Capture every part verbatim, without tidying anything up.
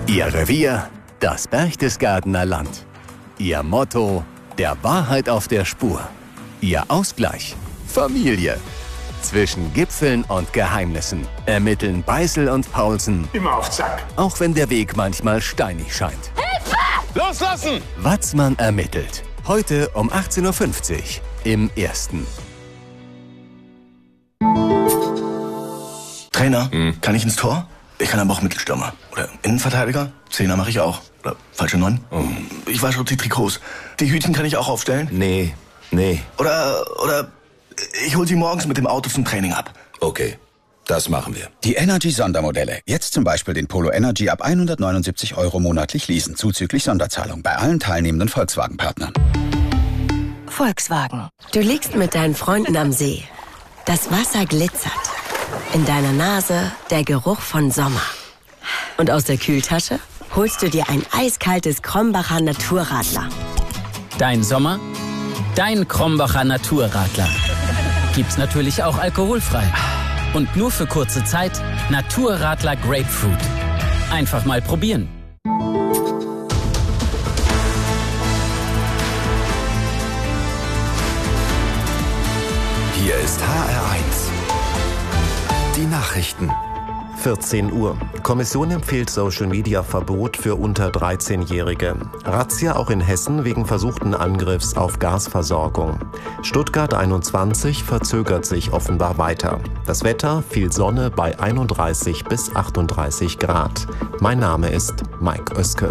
Ihr Revier, das Berchtesgadener Land. Ihr Motto, der Wahrheit auf der Spur. Ihr Ausgleich, Familie. Zwischen Gipfeln und Geheimnissen ermitteln Beißel und Paulsen. Immer auf Zack. Auch wenn der Weg manchmal steinig scheint. Hilfe! Loslassen! Watzmann ermittelt. Heute um achtzehn Uhr fünfzig im Ersten. Trainer, hm. kann ich ins Tor? Ich kann aber auch Mittelstürmer. Oder Innenverteidiger? Zehner mache ich auch. Oder falsche Neun? Oh. Ich wasche die Trikots. Die Hütchen kann ich auch aufstellen? Nee, nee. Oder, oder ich hol sie morgens mit dem Auto zum Training ab. Okay, das machen wir. Die Energy-Sondermodelle. Jetzt zum Beispiel den Polo Energy ab hundertneunundsiebzig Euro monatlich leasen, zuzüglich Sonderzahlung bei allen teilnehmenden Volkswagen-Partnern. Volkswagen. Du liegst mit deinen Freunden am See. Das Wasser glitzert. In deiner Nase der Geruch von Sommer. Und aus der Kühltasche holst du dir ein eiskaltes Krombacher Naturradler. Dein Sommer, dein Krombacher Naturradler. Gibt's natürlich auch alkoholfrei. Und nur für kurze Zeit Naturradler Grapefruit. Einfach mal probieren. Hier ist H R eins. Die Nachrichten. vierzehn Uhr. Kommission empfiehlt Social-Media-Verbot für unter dreizehnjährige. Razzia auch in Hessen wegen versuchten Angriffs auf Gasversorgung. Stuttgart einundzwanzig verzögert sich offenbar weiter. Das Wetter, viel Sonne bei einunddreißig bis achtunddreißig Grad. Mein Name ist Mike Oeske.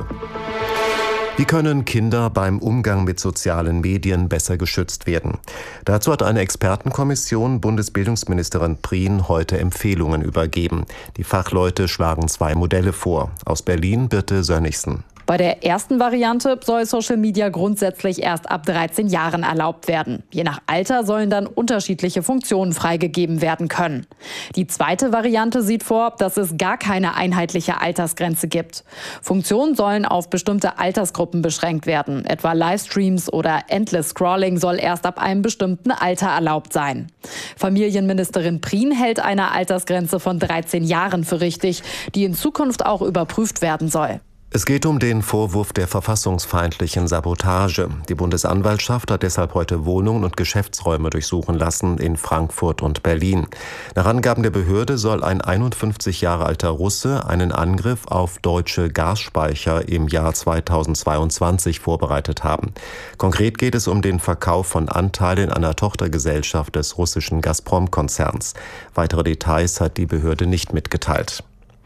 Wie können Kinder beim Umgang mit sozialen Medien besser geschützt werden? Dazu hat eine Expertenkommission Bundesbildungsministerin Prien heute Empfehlungen übergeben. Die Fachleute schlagen zwei Modelle vor. Aus Berlin Birte Sönnigsen. Bei der ersten Variante soll Social Media grundsätzlich erst ab dreizehn Jahren erlaubt werden. Je nach Alter sollen dann unterschiedliche Funktionen freigegeben werden können. Die zweite Variante sieht vor, dass es gar keine einheitliche Altersgrenze gibt. Funktionen sollen auf bestimmte Altersgruppen beschränkt werden. Etwa Livestreams oder Endless Scrolling soll erst ab einem bestimmten Alter erlaubt sein. Familienministerin Prien hält eine Altersgrenze von dreizehn Jahren für richtig, die in Zukunft auch überprüft werden soll. Es geht um den Vorwurf der verfassungsfeindlichen Sabotage. Die Bundesanwaltschaft hat deshalb heute Wohnungen und Geschäftsräume durchsuchen lassen in Frankfurt und Berlin. Nach Angaben der Behörde soll ein einundfünfzig Jahre alter Russe einen Angriff auf deutsche Gasspeicher im Jahr zweitausendzweiundzwanzig vorbereitet haben. Konkret geht es um den Verkauf von Anteilen einer Tochtergesellschaft des russischen Gazprom-Konzerns. Weitere Details hat die Behörde nicht mitgeteilt.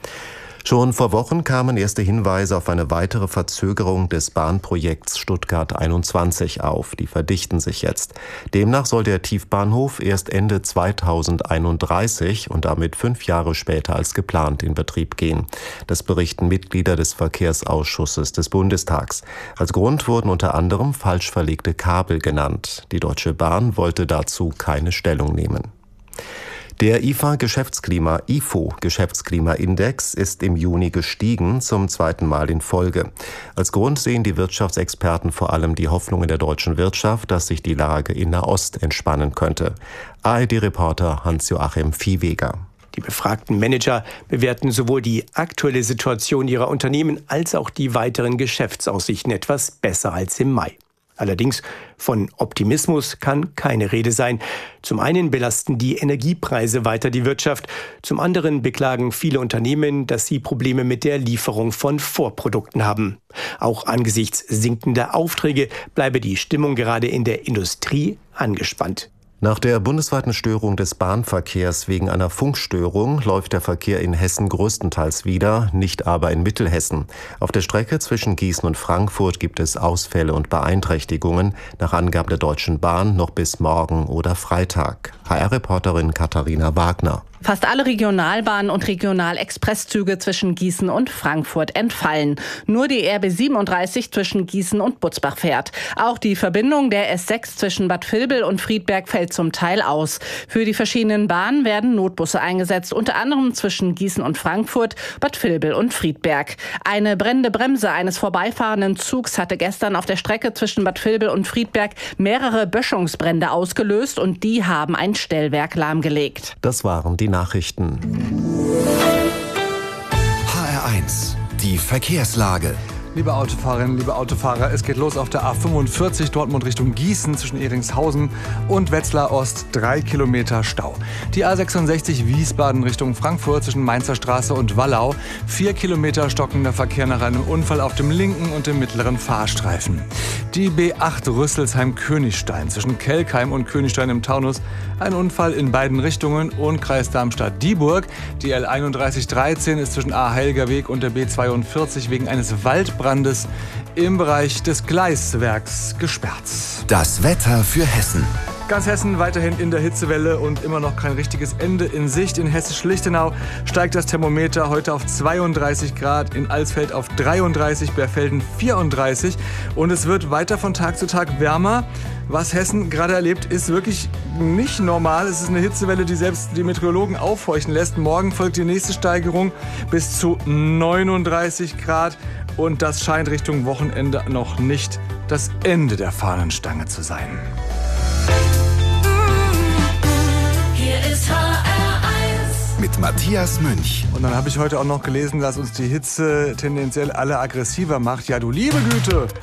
Schon vor Wochen kamen erste Hinweise auf eine weitere Verzögerung des Bahnprojekts Stuttgart einundzwanzig auf. Die verdichten sich jetzt. Demnach soll der Tiefbahnhof erst Ende zweitausendeinunddreißig und damit fünf Jahre später als geplant in Betrieb gehen. Das berichten Mitglieder des Verkehrsausschusses des Bundestags. Als Grund wurden unter anderem falsch verlegte Kabel genannt. Die Deutsche Bahn wollte dazu keine Stellung nehmen. Der I F A-Geschäftsklima, I F O-Geschäftsklimaindex ist im Juni gestiegen, zum zweiten Mal in Folge. Als Grund sehen die Wirtschaftsexperten vor allem die Hoffnung in der deutschen Wirtschaft, dass sich die Lage in Nahost entspannen könnte. A R D-Reporter Hans-Joachim Viehweger. Die befragten Manager bewerten sowohl die aktuelle Situation ihrer Unternehmen als auch die weiteren Geschäftsaussichten etwas besser als im Mai. Allerdings von Optimismus kann keine Rede sein. Zum einen belasten die Energiepreise weiter die Wirtschaft, zum anderen beklagen viele Unternehmen, dass sie Probleme mit der Lieferung von Vorprodukten haben. Auch angesichts sinkender Aufträge bleibe die Stimmung gerade in der Industrie angespannt. Nach der bundesweiten Störung des Bahnverkehrs wegen einer Funkstörung läuft der Verkehr in Hessen größtenteils wieder, nicht aber in Mittelhessen. Auf der Strecke zwischen Gießen und Frankfurt gibt es Ausfälle und Beeinträchtigungen, nach Angaben der Deutschen Bahn noch bis morgen oder Freitag. H R-Reporterin Katharina Wagner. Fast alle Regionalbahnen und Regional-Expresszüge zwischen Gießen und Frankfurt entfallen. Nur die R B siebenunddreißig zwischen Gießen und Butzbach fährt. Auch die Verbindung der S sechs zwischen Bad Vilbel und Friedberg fällt zum Teil aus. Für die verschiedenen Bahnen werden Notbusse eingesetzt, unter anderem zwischen Gießen und Frankfurt, Bad Vilbel und Friedberg. Eine brennende Bremse eines vorbeifahrenden Zugs hatte gestern auf der Strecke zwischen Bad Vilbel und Friedberg mehrere Böschungsbrände ausgelöst und die haben ein Stellwerk lahmgelegt. Das waren die Nachrichten. H R eins. die Verkehrslage. Liebe Autofahrerinnen, liebe Autofahrer, es geht los auf der A fünfundvierzig Dortmund Richtung Gießen zwischen Ehringshausen und Wetzlar Ost. Drei Kilometer Stau. Die A sechsundsechzig Wiesbaden Richtung Frankfurt zwischen Mainzer Straße und Wallau. Vier Kilometer stockender Verkehr nach einem Unfall auf dem linken und dem mittleren Fahrstreifen. Die B acht Rüsselsheim-Königstein zwischen Kelkheim und Königstein im Taunus. Ein Unfall in beiden Richtungen und Kreis Darmstadt-Dieburg. Die L einunddreißig dreizehn ist zwischen A-Helgerweg und der B zweiundvierzig wegen eines Waldbrandes im Bereich des Gleiswerks gesperrt. Das Wetter für Hessen. Ganz Hessen weiterhin in der Hitzewelle und immer noch kein richtiges Ende in Sicht. In Hessisch-Lichtenau steigt das Thermometer heute auf zweiunddreißig Grad, in Alsfeld auf dreiunddreißig, Berfelden vierunddreißig. Und es wird weiter von Tag zu Tag wärmer. Was Hessen gerade erlebt, ist wirklich nicht normal. Es ist eine Hitzewelle, die selbst die Meteorologen aufhorchen lässt. Morgen folgt die nächste Steigerung bis zu neununddreißig Grad. Und das scheint Richtung Wochenende noch nicht das Ende der Fahnenstange zu sein. Hier ist H R eins mit Matthias Münch. Und dann habe ich heute auch noch gelesen, dass uns die Hitze tendenziell alle aggressiver macht. Ja, du liebe Güte!